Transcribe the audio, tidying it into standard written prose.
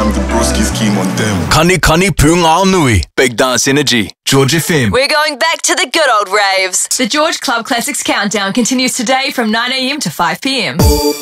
time, the broski scheme on them. Kani Pung Nui. Big Dance Energy. George FM. We're going back to the good old raves. The George Club Classics Countdown continues today from 9 a.m. to 5 p.m.